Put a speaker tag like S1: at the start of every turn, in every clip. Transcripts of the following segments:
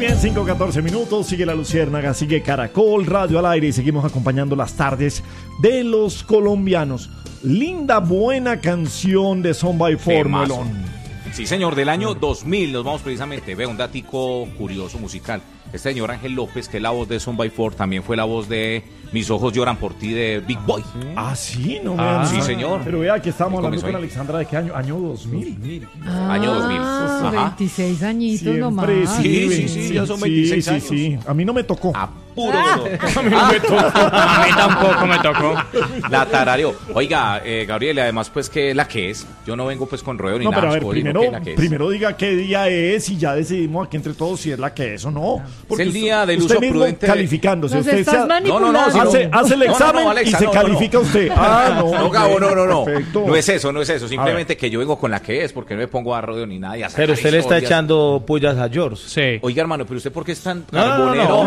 S1: bien, 5:14 minutos, sigue La Luciérnaga, sigue Caracol Radio al aire y seguimos acompañando las tardes de los colombianos. Linda, buena canción de Son by Four, Melón.
S2: Sí, señor, del año 2000, nos vamos precisamente, ve un datico curioso musical. Este señor Ángel López, que es la voz de Son by Four, también fue la voz de Mis ojos lloran por ti de Big Boy.
S1: Ah, sí, no
S2: me sí, señor.
S1: Pero vea que estamos hablando con Alexandra de qué año, año 2000.
S2: Año 2000.
S3: Ajá. 26 añitos
S1: siempre,
S3: nomás.
S1: Sí,
S2: ya son 26 años.
S1: Sí. A mí no me tocó.
S2: Puro.
S1: A mí no me tocó.
S4: A mí tampoco me tocó.
S2: La tarareó. Oiga, Gabriel, además, pues, ¿qué es la que es? Yo no vengo, pues, con ruedo ni
S1: no,
S2: nada.
S1: Pero a ver,
S2: pues,
S1: primero diga qué día es y ya decidimos aquí entre todos si es la que es o no.
S2: Porque es el día del
S1: usted
S2: uso
S1: mismo
S2: prudente.
S1: Calificándose.
S3: Nos
S1: usted
S3: estás manipulando.
S2: No,
S1: hace el examen
S2: Alexa,
S1: y se califica usted.
S2: No, Gabo, no.
S1: Perfecto.
S2: No es eso. Simplemente que yo vengo con la que es, porque no me pongo a rodeo ni nada.
S5: Pero usted le está echando pullas a George.
S4: Sí.
S2: Oiga, hermano, pero usted, ¿por qué es tan
S5: No,
S2: carbonero?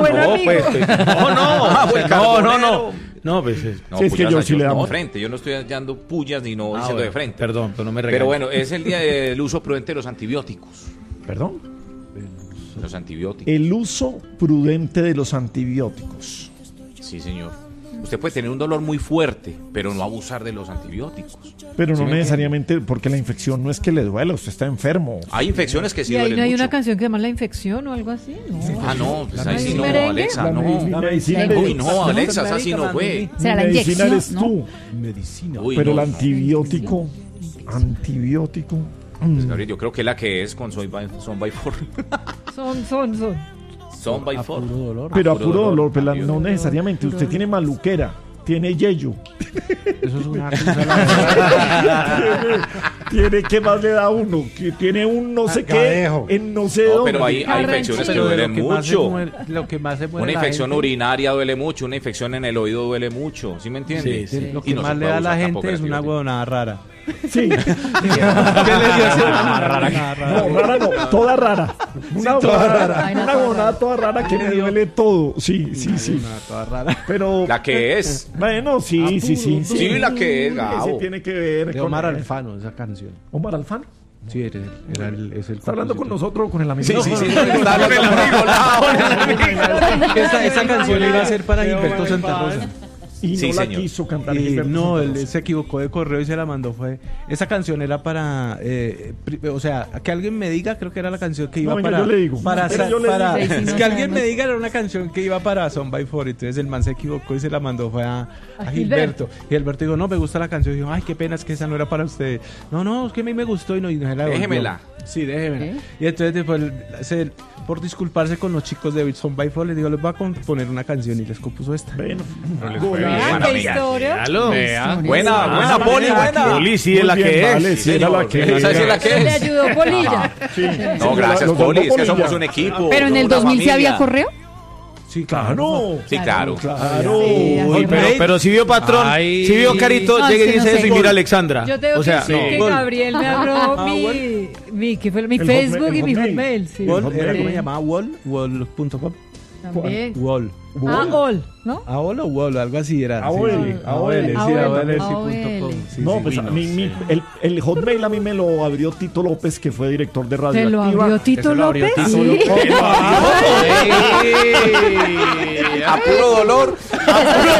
S5: No, pues
S1: Sí, es que yo sí le damos.
S2: de frente. Yo no estoy dando pullas ni no diciendo de frente.
S5: Perdón, pero no me regañes.
S2: Pero bueno, es el día del uso prudente de los antibióticos.
S1: ¿Perdón?
S2: Los antibióticos.
S1: El uso prudente de los antibióticos.
S2: Sí, señor. Usted puede tener un dolor muy fuerte, pero no abusar de los antibióticos.
S1: Pero
S2: ¿Sí
S1: no
S2: me
S1: necesariamente, porque la infección no es que le duela, usted está enfermo.
S2: Hay infecciones que sí
S3: ¿Y ahí
S2: duelen
S3: no hay
S2: mucho.
S3: una canción que se llama La Infección o algo así? No.
S2: No, pues ahí sí no,
S3: merengue?
S2: Alexa,
S1: La
S2: no.
S1: medicina
S2: Uy, no, Alexa, esa sí no fue.
S3: ¿Será la
S1: medicina
S3: inyección?
S1: eres
S3: ¿No?
S1: tú.
S2: Uy,
S1: Pero
S2: no.
S1: el antibiótico.
S2: Pues, Gabriel, yo creo que la que es con Son by Four. Son by Four.
S1: Pero a puro dolor, pero no necesariamente. Usted tiene maluquera, tiene yeyo.
S4: Eso es una
S1: Tiene, ¿qué más le da a uno? Que tiene un no sé qué,
S4: Gadejo.
S1: en no sé
S2: No,
S1: dónde.
S2: pero hay infecciones que duelen mucho.
S4: Lo que más se muere
S2: Una
S4: la
S2: infección
S4: gente,
S2: urinaria duele mucho, una infección en el oído duele mucho, ¿sí me entiendes?
S5: Sí.
S4: lo
S2: Y
S4: que
S2: no
S4: más
S2: se
S4: le
S2: puede
S4: da a la
S2: abusar
S4: gente
S2: tampoco
S4: es
S2: del
S4: una
S2: antibiótico.
S4: huevonada rara.
S1: Sí.
S4: ¿Qué le dio esa rara?
S1: No, rara no, toda rara. Una
S3: Vaina
S1: una
S3: toda
S1: gonada toda rara que me duele todo. Sí.
S4: Toda rara.
S1: Pero
S2: La que es.
S1: bueno, sí.
S2: Sí, la que es,
S1: Sí,
S2: Gabo.
S1: tiene que ver
S4: De
S1: con
S4: Omar Alfano, esa canción.
S1: Omar Alfano.
S4: Sí, es el
S1: ¿Está hablando con nosotros o con el amigo?
S2: Sí, está hablando con
S4: Esa canción iba a ser para Gilberto Santa Rosa.
S1: Y
S2: Sí,
S1: no la
S2: señor.
S1: quiso cantar.
S4: Y
S1: Gilberto
S4: no,
S1: Santa
S4: él
S1: Rosa.
S4: se equivocó de correo y se la mandó. Esa canción era para, o sea, que alguien me diga, creo que era la canción que iba
S1: No, venga,
S4: para,
S1: yo le digo.
S4: para,
S1: Venga, yo le
S4: para-
S3: digo. Sí,
S4: es
S3: no
S4: que alguien
S3: sabemos.
S4: me diga era una canción que iba para Son by Four. Entonces el man se equivocó y se la mandó fue a Gilberto. Y Gilberto dijo, no, me gusta la canción. Y dijo, ay, qué pena, es que esa no era para usted. No, es que a mí me gustó y no se la devolvió.
S2: Déjemela.
S4: Sí, déjemela.
S3: ¿Eh?
S4: Y entonces después, por disculparse con los chicos de Son by Four, les digo, les voy a componer una canción y les compuso esta.
S1: Bueno,
S3: Ah, qué historia.
S2: Buena, Poli, buena.
S5: Poli sí es la que es.
S1: Vale, sí, era la que es.
S2: Esa sí es la que
S3: Le
S2: es.
S3: ayudó Polilla.
S2: No, gracias,
S1: Los
S2: Poli, es que
S1: Polilla.
S2: somos un equipo.
S3: Pero en el
S2: somos una
S3: 2000 sí había
S2: familia.
S3: correo.
S4: Sí,
S1: Claro.
S2: Sí, claro.
S1: Claro.
S3: Sí,
S5: Uy, pero si vio patrón,
S4: Ay.
S5: si vio Carito,
S3: No,
S5: llegue y
S3: es que no
S5: dice
S3: sé.
S5: eso y mira a Alexandra.
S3: Yo tengo
S5: O sea,
S3: que decir que
S4: Gol.
S3: Gabriel me abrió ¿qué fue? Mi
S1: El
S3: Facebook
S1: Hotmail,
S3: y mi
S1: el
S3: Hotmail. Sí.
S4: Wall,
S1: Hotmail.
S4: era como se llamaba wall.com.
S3: También.
S4: Wall.
S3: All, ¿no?
S4: AOL o Wall, algo así era.
S1: AOL,
S4: sí.
S1: AOL,
S4: Sí,
S3: AOL,
S4: AOL, sí,
S3: AOL.
S4: punto com. Sí,
S1: No,
S4: sí.
S1: pues a mí, el Hotmail a mí me lo abrió Tito López, que fue director de Radio
S3: ¿Te lo
S1: Activa.
S3: abrió Tito
S4: Eso lo abrió
S3: López?
S4: Tito
S3: Sí.
S4: López.
S2: A puro dolor.